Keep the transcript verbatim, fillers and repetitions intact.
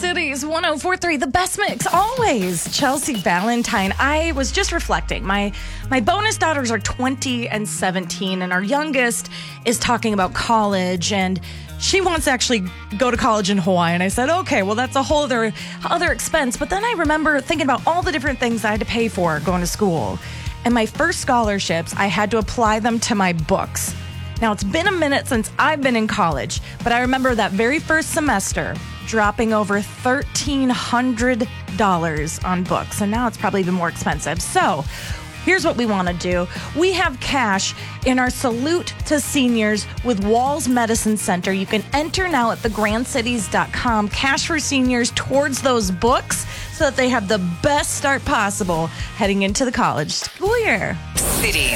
Cities one oh four point three, the best mix always. Chelsea Valentine. I was just reflecting. My my bonus daughters are twenty and seventeen, and our youngest is talking about college, and she wants to actually go to college in Hawaii. And I said, okay, well, that's a whole other, other expense. But then I remember thinking about all the different things I had to pay for going to school. And my first scholarships, I had to apply them to my books. Now, it's been a minute since I've been in college, but I remember that very first semester dropping over thirteen hundred dollars on books. And now it's probably even more expensive. So here's what we want to do. We have cash in our Salute to Seniors with Walls Medicine Center. You can enter now at the grand cities dot com. Cash for seniors towards those books so that they have the best start possible heading into the college school year. Cities.